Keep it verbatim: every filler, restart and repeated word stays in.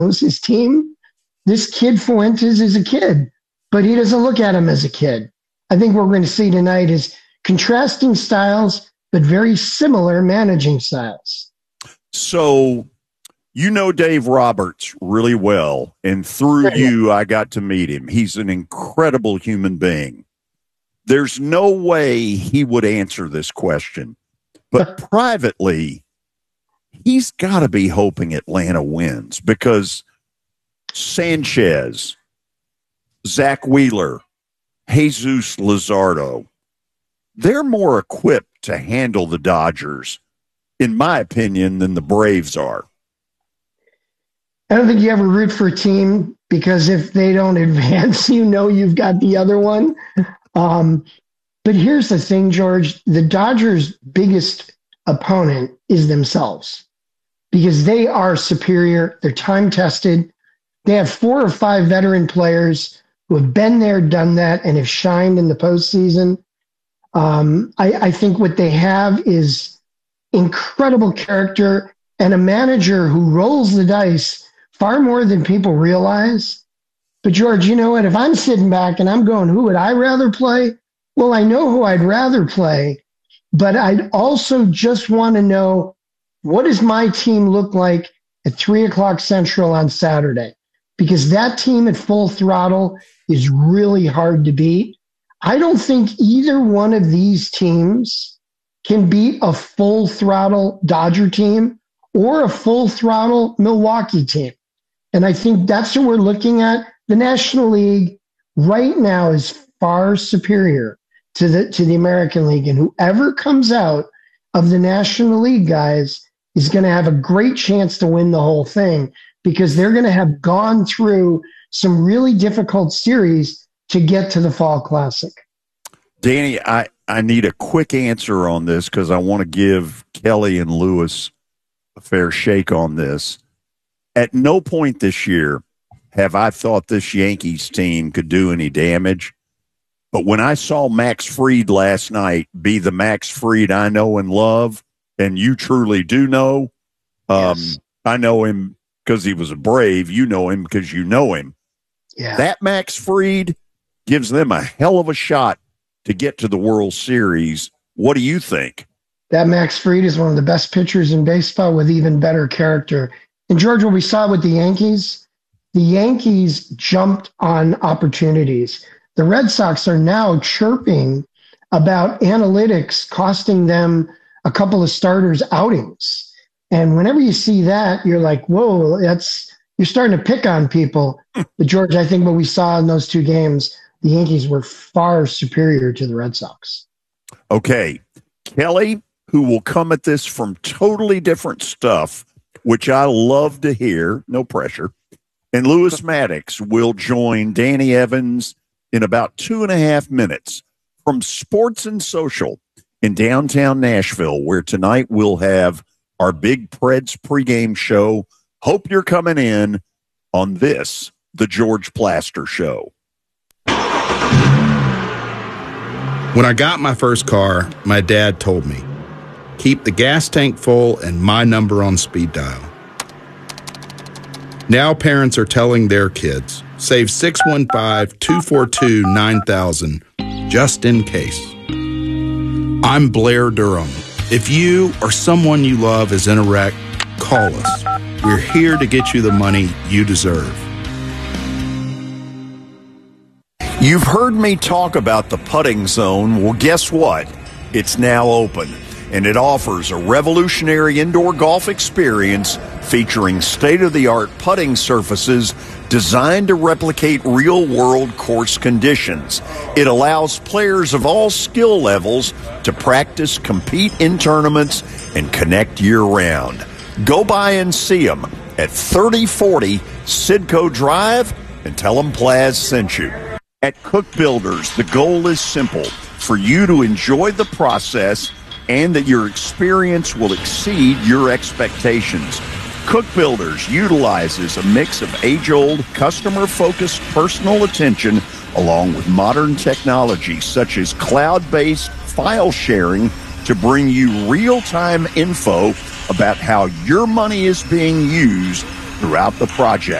knows his team. This kid Fuentes is a kid, but he doesn't look at him as a kid. I think what we're going to see tonight is contrasting styles, but very similar managing styles. So you know Dave Roberts really well, and through right. you, I got to meet him. He's an incredible human being. There's no way he would answer this question, but privately, he's got to be hoping Atlanta wins because Sanchez, Zach Wheeler, Jesus Luzardo, they're more equipped to handle the Dodgers, in my opinion, than the Braves are. I don't think you ever root for a team because if they don't advance, you know you've got the other one. Um, but here's the thing, George. The Dodgers' biggest opponent is themselves because they are superior. They're time-tested. They have four or five veteran players who have been there, done that, and have shined in the postseason. Um, I, I think what they have is incredible character and a manager who rolls the dice far more than people realize. But, George, you know what? If I'm sitting back and I'm going, who would I rather play? Well, I know who I'd rather play, but I'd also just want to know, what does my team look like at three o'clock Central on Saturday? Because that team at full throttle is really hard to beat. I don't think either one of these teams can beat a full throttle Dodger team or a full throttle Milwaukee team. And I think that's what we're looking at. The National League right now is far superior to the to the American League. And whoever comes out of the National League, guys, is going to have a great chance to win the whole thing because they're going to have gone through some really difficult series to get to the Fall Classic. Danny, I, I need a quick answer on this because I want to give Kelly and Lewis a fair shake on this. At no point this year have I thought this Yankees team could do any damage. But when I saw Max Fried last night be the Max Fried I know and love, and you truly do know, um, yes. I know him because he was a Brave. You know him because you know him. Yeah. That Max Fried gives them a hell of a shot to get to the World Series. What do you think? That Max Fried is one of the best pitchers in baseball with even better character. And, George, what we saw with the Yankees, the Yankees jumped on opportunities. The Red Sox are now chirping about analytics costing them a couple of starters outings. And whenever you see that, you're like, whoa, that's you're starting to pick on people. But, George, I think what we saw in those two games, the Yankees were far superior to the Red Sox. Okay. Kelly, who will come at this from totally different stuff, which I love to hear, no pressure, and Lewis Maddox will join Danny Evans in about two and a half minutes from Sports and Social in downtown Nashville, where tonight we'll have our Big Preds pregame show. Hope you're coming in on this, the George Plaster Show. When I got my first car, my dad told me, keep the gas tank full and my number on speed dial. Now parents are telling their kids, save six one five, two four two, nine thousand just in case. I'm Blair Durham. If you or someone you love is in a wreck, call us. We're here to get you the money you deserve. You've heard me talk about the Putting Zone. Well, guess what? It's now open, and it offers a revolutionary indoor golf experience featuring state-of-the-art putting surfaces designed to replicate real-world course conditions. It allows players of all skill levels to practice, compete in tournaments, and connect year-round. Go by and see them at thirty forty Sidco Drive and tell them Plaz sent you. At Cook Builders, the goal is simple, for you to enjoy the process and that your experience will exceed your expectations. Cook Builders utilizes a mix of age-old, customer-focused personal attention along with modern technology such as cloud-based file sharing to bring you real-time info about how your money is being used throughout the project.